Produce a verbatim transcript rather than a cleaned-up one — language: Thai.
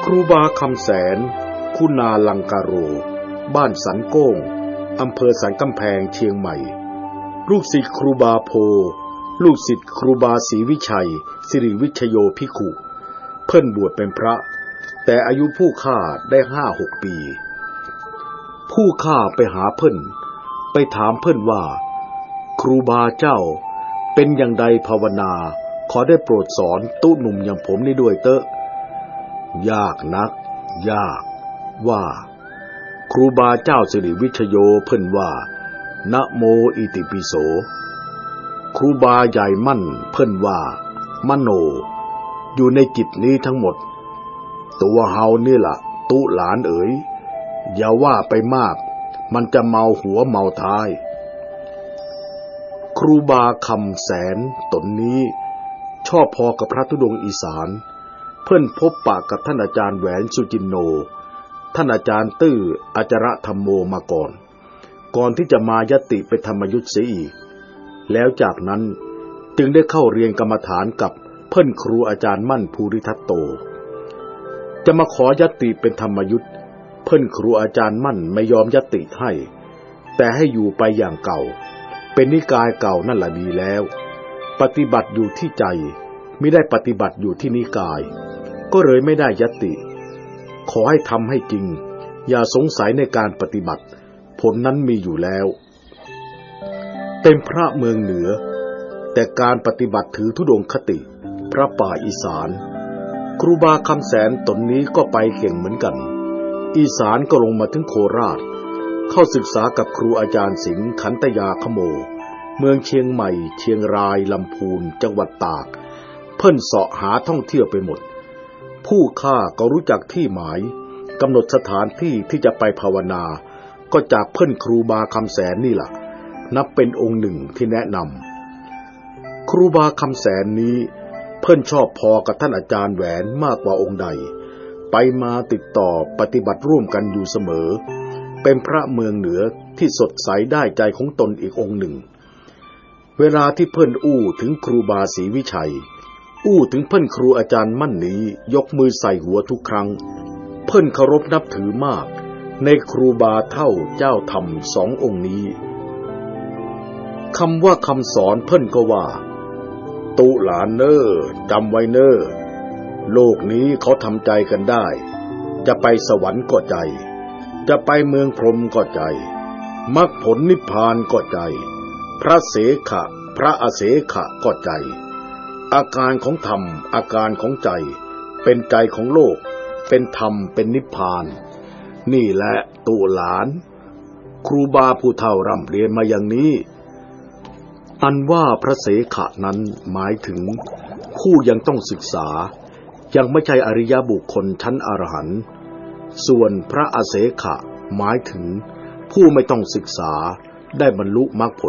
ครูบาคำแสนคุณาลังกาโรบ้านสันโก้งอำเภอสันกำแพงเชียงใหม่ลูกศิษย์ครูบาโพลูกศิษย์ครูบาศรีวิชัยสิริวิชโยภิกขุเพิ่นบวชเป็นพระแต่อายุผู้ฆ่าได้ห้าหกปีผู้ฆ่าไปหาเพิ่นไปถามเพิ่นว่าครูบาเจ้าเป็นอย่างใดภาวนาขอได้โปรดสอนตู้หนุ่มอย่างผมนี่ด้วยเตอะยากนักยากว่าครูบาเจ้าสิริวิชโยเพิ่นว่านะโมอิติปิโสครูบาใหญ่มั่นเพิ่นว่ามโนอยู่ในจิตนี้ทั้งหมดตัวเฮานี่ล่ะตุหลานเอ๋ยอย่าว่าไปมากมันจะเมาหัวเมาท้ายครูบาคำแสนตนนี้ชอบพอกับพระธุดงค์อีสานเพิ่นพบปะกับท่านอาจารย์แหวนสุจินโนท่านอาจารย์ตื้ออาจารธรรมโมมาก่อนก่อนที่จะมายติเป็นธรรมยุทธ์เสียอีกแล้วจากนั้นจึงได้เข้าเรียนกรรมฐานกับเพิ่นครูอาจารย์มั่นภูริทัตโตจะมาขอยติเป็นธรรมยุทธ์เพิ่นครูอาจารย์มั่นไม่ยอมยติให้แต่ให้อยู่ไปอย่างเก่าเป็นนิกายเก่านั่นแหละดีแล้วปฏิบัติอยู่ที่ใจไม่ได้ปฏิบัติอยู่ที่นิกายก็เลยไม่ได้ยติขอให้ทำให้จริงอย่าสงสัยในการปฏิบัติผลนั้นมีอยู่แล้วเป็นพระเมืองเหนือแต่การปฏิบัติถือธุดงคติพระป่าอีสานครูบาคำแสนตนนี้ก็ไปเก่งเหมือนกันอีสานก็ลงมาถึงโคราชเข้าศึกษากับครูอาจารย์สิงห์ขันตยาขโมเมืองเชียงใหม่เชียงรายลำพูนจังหวัดตากเพิ่นเสาะหาท่องเที่ยวไปหมดผู้ฆ่าก็รู้จักที่หมายกำหนดสถานที่ที่จะไปภาวนาก็จากเพิ่นครูบาคำแสนนี่แหละนับเป็นองค์หนึ่งที่แนะนำครูบาคำแสนนี้เพิ่นชอบพอกับท่านอาจารย์แหวนมากกว่าองค์ใดไปมาติดต่อปฏิบัติร่วมกันอยู่เสมอเป็นพระเมืองเหนือที่สดใสได้ใจของตนอีกองค์หนึ่งเวลาที่เพิ่นอู้ถึงครูบาศรีวิชัยอู้ถึงเพิ่นครูอาจารย์มั่นนี้ยกมือใส่หัวทุกครั้งเพิ่นเคารพนับถือมากในครูบาเท่าเจ้าธรรมสององค์นี้คำว่าคำสอนเพิ่นก็ว่าตุหลานเนอจำไว้เนอโลกนี้เขาทำใจกันได้จะไปสวรรค์ก็ใจจะไปเมืองพรหมก็ใจมรรคผลนิพพานก็ใจพระเสขะพระอเสขะก็ใจอาการของธรรมอาการของใจเป็นใจของโลกเป็นธรรมเป็นนิพพานนี่แหละตุหลานครูบาผู้เฒ่าร่ำเรียนมาอย่างนี้อันว่าพระเสขะนั้นหมายถึงผู้ยังต้องศึกษายังไม่ใช่อริยบุคคลชั้นอรหันต์ส่วนพระอเสขะหมายถึงผู้ไม่ต้องศึกษาได้บรรลุมรรคผล